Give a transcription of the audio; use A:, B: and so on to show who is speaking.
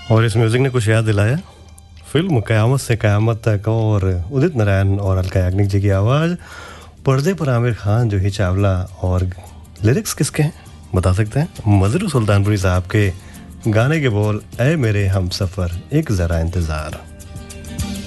A: और इस म्यूज़िक ने कुछ याद दिलाया फिल्म क़यामत से क़यामत तक और उदित नारायण और अलका याग्निक जी की आवाज़, पर्दे पर आमिर खान, जूही चावला और लिरिक्स किसके हैं बता सकते हैं? मजरू सुल्तानपुरी साहब के गाने के बोल, ऐ मेरे हमसफ़र एक ज़रा इंतज़ार।